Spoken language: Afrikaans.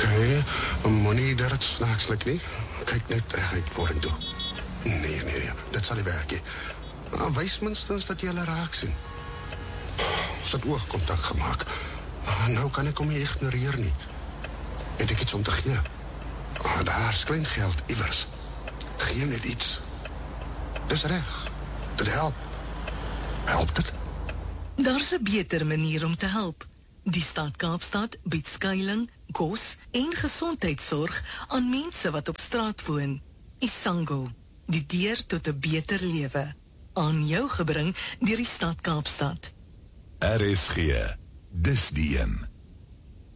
Okay, moenie dat het snaakslik nie. Kyk net reguit vorentoe. Nee, dit sal nie werk nie. Wys minstens dat jy hulle raak sien. Ons het oogkontak gemaak. Nou kan ek hom nie ignoreer nie. Het ek iets om te gee? Daar is klein geld iewers. Gee net iets. Dis reg. Dit help. Help dit? Daar's 'n beter manier om te help. Die stad Kaapstad bied skuiling, kos en gesondheidsorg aan mense wat op straat woon. Isango, die deur tot 'n beter lewe. Aan jou gebring deur die stad Kaapstad. RSG, dis die een.